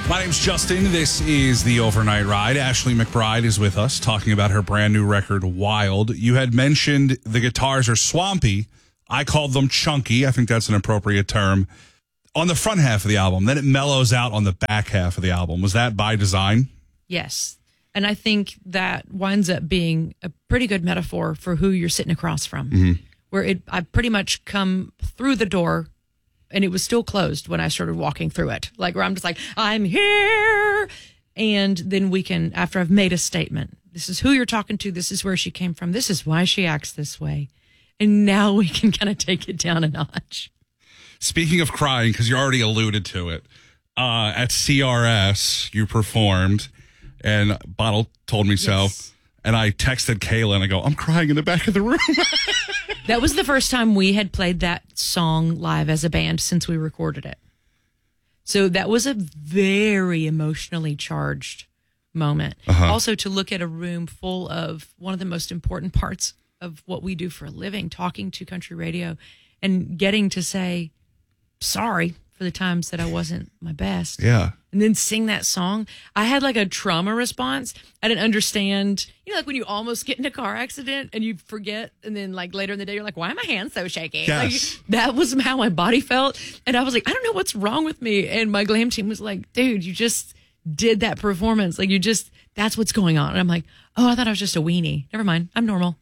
My name's Justin. This is the Overnight Ride. Ashley McBride is with us talking about her brand new record, Wild. You had mentioned the guitars are swampy. I called them chunky. I think that's an appropriate term. On the front half of the album, then it mellows out on the back half of the album. Was that by design? Yes. And I think that winds up being a pretty good metaphor for who you're sitting across from. Where I pretty much come through the door and it was still closed when I started walking through it. Like where I'm just like, I'm here. And then we can, after I've made a statement, this is who you're talking to. This is where she came from. This is why she acts this way. And now we can kind of take it down a notch. Speaking of crying, because you already alluded to it, at CRS, you performed, and Bottle told me so. And I texted Kayla, and I go, I'm crying in the back of the room. That was the first time we had played that song live as a band since we recorded it. So that was a very emotionally charged moment. Also, to look at a room full of one of the most important parts of what we do for a living, talking to country radio and getting to say sorry for the times that I wasn't my best. Yeah. And then sing that song. I had like a trauma response. I didn't understand, like when you almost get in a car accident and you forget, and then like later in the day, you're like, why are my hands so shaky? Yes. Like, that was how my body felt. And I was like, I don't know what's wrong with me. And my glam team was like, dude, you just did that performance. Like that's what's going on. And I'm like, oh, I thought I was just a weenie. Never mind. I'm normal.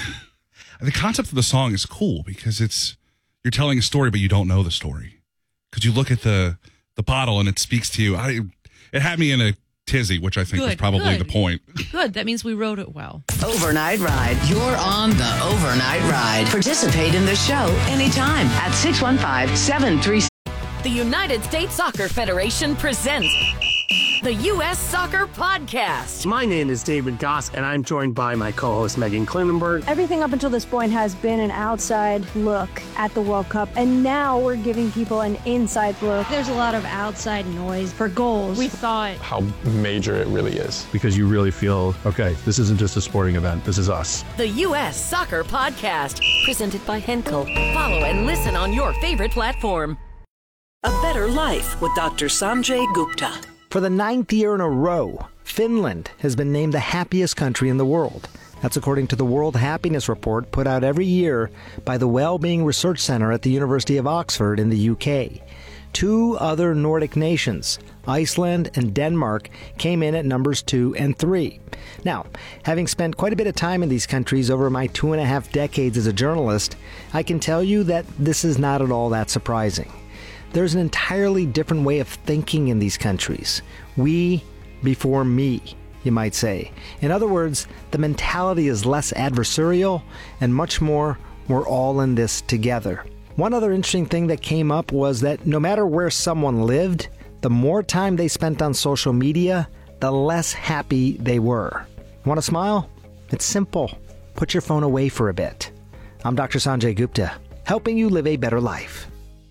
The concept of the song is cool because you're telling a story, but you don't know the story. Because you look at the bottle and it speaks to you. It had me in a tizzy, which I think was probably the point. Good. That means we wrote it well. Overnight Ride. You're on the Overnight Ride. Participate in the show anytime at 615-736. The United States Soccer Federation presents the U.S. Soccer Podcast. My name is David Goss, and I'm joined by my co-host Megan Klinenberg. Everything up until this point has been an outside look at the World Cup, and now we're giving people an inside look. There's a lot of outside noise for goals. We thought how major it really is. Because you really feel, okay, this isn't just a sporting event, this is us. The U.S. Soccer Podcast, presented by Henkel. Follow and listen on your favorite platform. A Better Life with Dr. Sanjay Gupta. For the 9th year in a row, Finland has been named the happiest country in the world. That's according to the World Happiness Report put out every year by the Wellbeing Research Center at the University of Oxford in the UK. 2 other Nordic nations, Iceland and Denmark, came in at numbers 2 and 3. Now, having spent quite a bit of time in these countries over my 2.5 decades as a journalist, I can tell you that this is not at all that surprising. There's an entirely different way of thinking in these countries. We before me, you might say. In other words, the mentality is less adversarial and much more, we're all in this together. One other interesting thing that came up was that no matter where someone lived, the more time they spent on social media, the less happy they were. Want to smile? It's simple. Put your phone away for a bit. I'm Dr. Sanjay Gupta, helping you live a better life.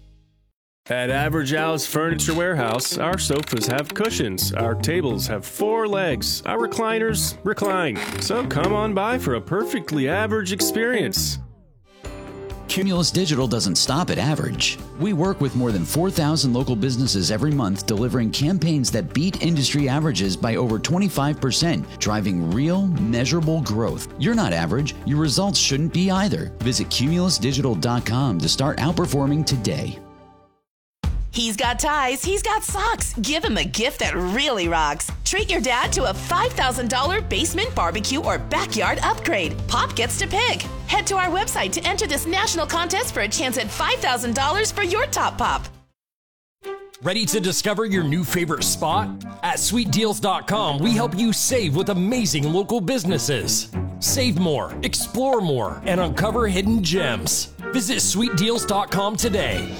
At Average Al's Furniture Warehouse, our sofas have cushions, our tables have 4 legs, our recliners recline. So come on by for a perfectly average experience. Cumulus Digital doesn't stop at average. We work with more than 4,000 local businesses every month, delivering campaigns that beat industry averages by over 25%, driving real, measurable growth. You're not average. Your results shouldn't be either. Visit cumulusdigital.com to start outperforming today. He's got ties, he's got socks. Give him a gift that really rocks. Treat your dad to a $5,000 basement barbecue or backyard upgrade. Pop gets to pick. Head to our website to enter this national contest for a chance at $5,000 for your top pop. Ready to discover your new favorite spot? At sweetdeals.com, we help you save with amazing local businesses. Save more, explore more, and uncover hidden gems. Visit sweetdeals.com today.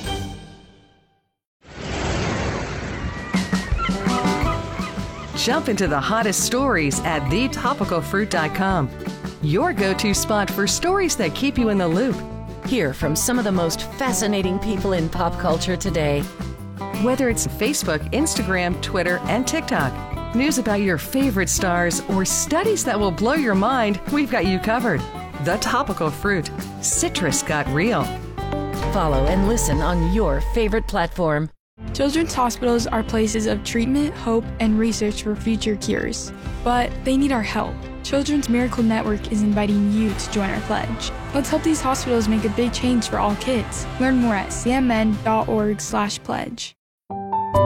Jump into the hottest stories at thetopicalfruit.com. Your go-to spot for stories that keep you in the loop. Hear from some of the most fascinating people in pop culture today. Whether it's Facebook, Instagram, Twitter, and TikTok, news about your favorite stars, or studies that will blow your mind, we've got you covered. The Topical Fruit. Citrus got real. Follow and listen on your favorite platform. Children's hospitals are places of treatment, hope, and research for future cures. But they need our help. Children's Miracle Network is inviting you to join our pledge. Let's help these hospitals make a big change for all kids. Learn more at cmn.org/pledge.